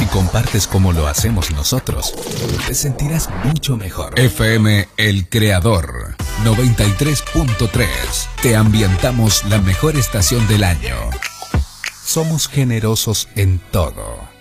Si compartes como lo hacemos nosotros, te sentirás mucho mejor. FM El Creador 93.3. Te ambientamos la mejor estación del año. Somos generosos en todo.